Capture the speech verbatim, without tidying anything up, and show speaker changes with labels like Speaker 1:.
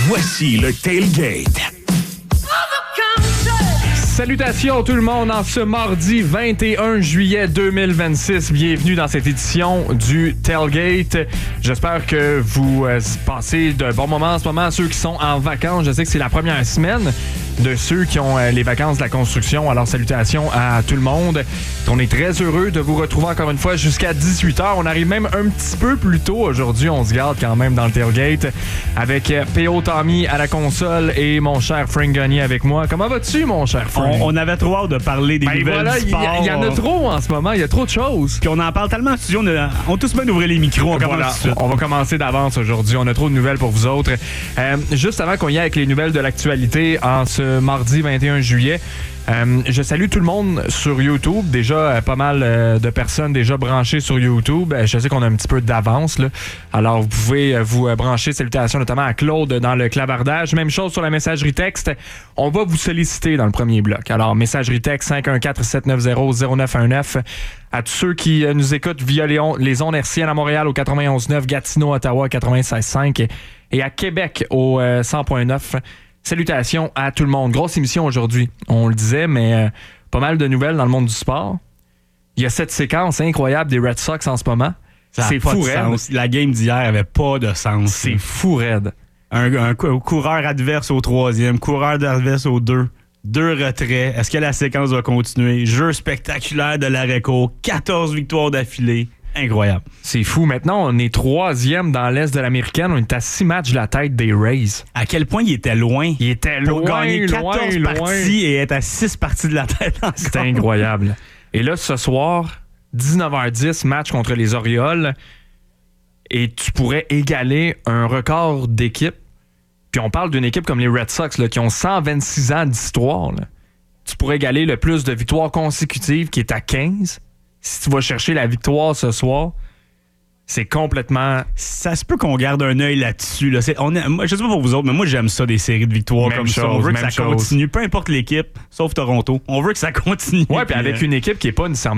Speaker 1: Voici le Tailgate.
Speaker 2: Salutations tout le monde en ce mardi vingt et un juillet deux mille vingt-six. Bienvenue dans cette édition du Tailgate. J'espère que vous euh, passez de bons moments en ce moment. Ceux qui sont en vacances, je sais que c'est la première semaine de ceux qui ont euh, les vacances de la construction. Alors salutations à tout le monde. On est très heureux de vous retrouver encore une fois jusqu'à dix-huit heures. On arrive même un petit peu plus tôt aujourd'hui. On se garde quand même dans le Tailgate avec euh, P O Tommy à la console et mon cher Frank Gagné avec moi. Comment vas-tu, mon cher Frank?
Speaker 3: On, on avait trop hâte de parler des
Speaker 2: ben
Speaker 3: nouvelles
Speaker 2: voilà,
Speaker 3: du sport.
Speaker 2: Il y, y en a trop en ce moment. Il y a trop de choses.
Speaker 3: Puis on en parle tellement en studio. On a, on a tous bien d'ouvrir les micros. On,
Speaker 2: voilà,
Speaker 3: on,
Speaker 2: on va commencer d'avance aujourd'hui. On a trop de nouvelles pour vous autres. Euh, juste avant qu'on y aille avec les nouvelles de l'actualité en ce mardi vingt et un juillet, Euh, je salue tout le monde sur YouTube. Déjà, euh, pas mal euh, de personnes déjà branchées sur YouTube. Euh, je sais qu'on a un petit peu d'avance, là. Alors, vous pouvez euh, vous euh, brancher. Salutations notamment à Claude dans le clavardage. Même chose sur la messagerie texte. On va vous solliciter dans le premier bloc. Alors, messagerie texte cinq un quatre sept neuf zéro zéro neuf un neuf. À tous ceux qui euh, nous écoutent via les, on- les ondes hertziennes à Montréal au quatre-vingt-onze neuf, Gatineau, Ottawa quatre-vingt-seize cinq et, et à Québec au euh, cent neuf. Salutations à tout le monde. Grosse émission aujourd'hui, on le disait, mais euh, pas mal de nouvelles dans le monde du sport. Il y a cette séquence incroyable des Red Sox en ce moment.
Speaker 3: Ça
Speaker 2: c'est
Speaker 3: pas
Speaker 2: fou
Speaker 3: de
Speaker 2: raide.
Speaker 3: sens. La game d'hier avait pas de sens.
Speaker 2: C'est fou raide.
Speaker 3: Un, un cou- coureur adverse au troisième, coureur adverse au deux, deux retraits. Est-ce que la séquence va continuer? Jeu spectaculaire de l'arrêt-court, quatorze victoires d'affilée. Incroyable.
Speaker 2: C'est fou. Maintenant, on est troisième dans l'Est de l'Américaine. On est à six matchs de la tête des Rays.
Speaker 3: À quel point il était loin.
Speaker 2: Il était
Speaker 3: pour
Speaker 2: loin,
Speaker 3: gagner
Speaker 2: loin,
Speaker 3: quatorze
Speaker 2: loin.
Speaker 3: parties et être à six parties de la tête encore.
Speaker 2: C'était incroyable. Et là, ce soir, dix-neuf heures dix, match contre les Orioles. Et tu pourrais égaler un record d'équipe. Puis on parle d'une équipe comme les Red Sox là, qui ont cent vingt-six ans d'histoire. Là. Tu pourrais égaler le plus de victoires consécutives qui est à quinze. Si tu vas chercher la victoire ce soir, c'est complètement...
Speaker 3: Ça se peut qu'on garde un œil là-dessus. Là. C'est, on est, moi, je sais pas pour vous autres, mais moi, j'aime ça, des séries de victoires
Speaker 2: Même
Speaker 3: comme ça.
Speaker 2: chose,
Speaker 3: On veut que
Speaker 2: même
Speaker 3: ça
Speaker 2: chose.
Speaker 3: continue, peu importe l'équipe, sauf Toronto. On veut que ça continue.
Speaker 2: Ouais, puis avec une équipe qui est pas nécessairement